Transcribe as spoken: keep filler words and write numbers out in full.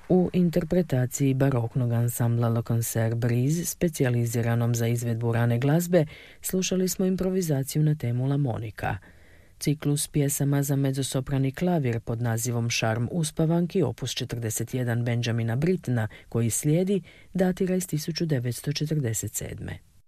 U interpretaciji baroknog ansambla Le Concert Brise, specijaliziranom za izvedbu rane glazbe, slušali smo improvizaciju na temu La Monica. Ciklus pjesama za mezzosopran i klavir pod nazivom Šarm uspavanki opus četrdeset jedan Benjamina Brittena, koji slijedi, datira iz tisuću devetsto četrdeset sedme.